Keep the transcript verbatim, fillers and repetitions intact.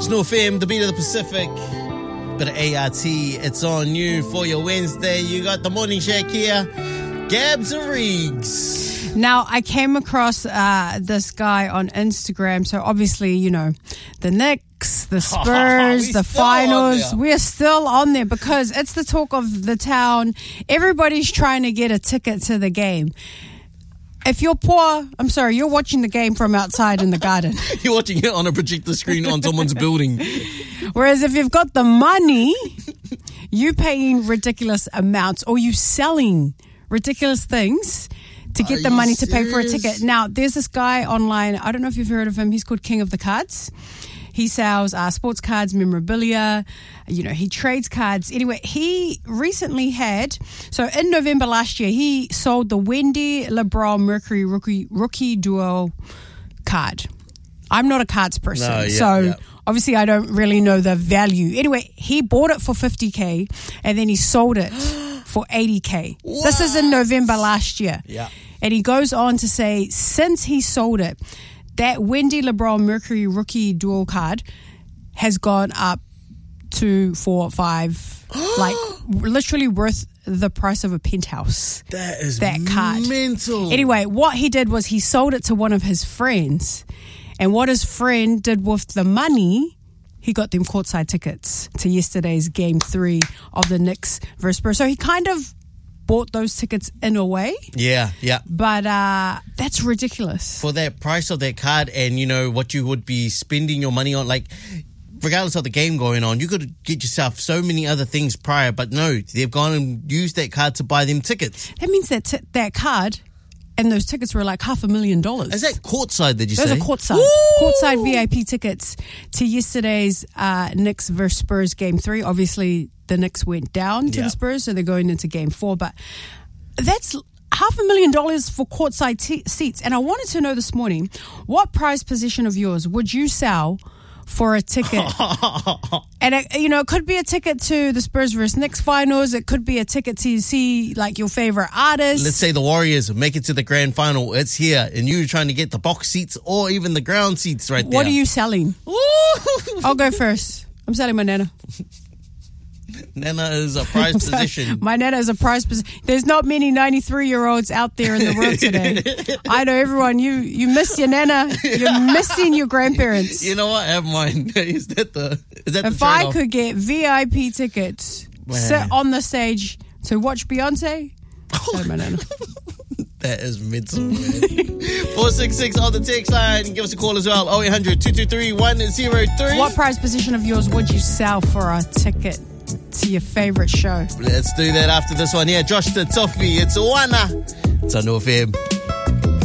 It's North F M, the beat of the Pacific. Bit of A R T, it's on you for your Wednesday. You got the morning shake here. Gabs and Reegs. Now, I came across uh, this guy on Instagram. So obviously, you know, the Knicks, the Spurs, the finals. We're still on there because it's the talk of the town. Everybody's trying to get a ticket to the game. If you're poor, I'm sorry, you're watching the game from outside in the garden. You're watching it on a projector screen on someone's building. Whereas if you've got the money, you're paying ridiculous amounts or you selling ridiculous things to get Are the money serious? to pay for a ticket. Now, there's this guy online. I don't know if you've heard of him. He's called King of the Cards. He sells uh, sports cards, memorabilia. You know, he trades cards. Anyway, he recently had, so in November last year, he sold the Wendy LeBron Mercury rookie, rookie duo card. I'm not a cards person, no, yeah, so yeah. obviously I don't really know the value. Anyway, he bought it for fifty K and then he sold it for eighty K. What? This is in November last year. Yeah. And he goes on to say, since he sold it, that Wendy LeBron Mercury rookie dual card has gone up to four, five, like literally worth the price of a penthouse. That is that card. mental. Anyway, what he did was he sold it to one of his friends. And what his friend did with the money, he got them courtside tickets to yesterday's game three of the Knicks versus Spurs. So he kind of bought those tickets in a way. Yeah, yeah. But uh, that's ridiculous. For that price of that card and, you know, what you would be spending your money on, like, regardless of the game going on, you could get yourself so many other things prior, but no, they've gone and used that card to buy them tickets. That means that t- that card and those tickets were like half a million dollars. Is that courtside, did you Those say? are courtside. Woo! Courtside V I P tickets to yesterday's uh, Knicks versus Spurs game three. Obviously, the Knicks went down to Yeah. the Spurs, so they're going into game four. But that's half a million dollars for courtside t- seats. And I wanted to know this morning, what prize position of yours would you sell for a ticket? And, it, you know, it could be a ticket to the Spurs versus Knicks finals. It could be a ticket to see, like, your favorite artist. Let's say the Warriors make it to the grand final. It's here, and you're trying to get the box seats or even the ground seats right there. What are you selling? I'll go first. I'm selling my Nana. Nana is a prize position. My Nana is a prize position. There's not many ninety-three-year-olds out there in the world today. I know everyone. You you miss your Nana. You're missing your grandparents. You know what? I have mine. Is that the is that If the I trade-off? could get V I P tickets, Man. sit on the stage to watch Beyonce, so my Nana. That is mental, man. four six six on the text line. Give us a call as well. oh eight hundred, two two three, one oh three. What prize position of yours would you sell for a ticket to your favorite show? Let's do that after this one. Yeah, Josh the Toffee. It's Wana. It's on North F M.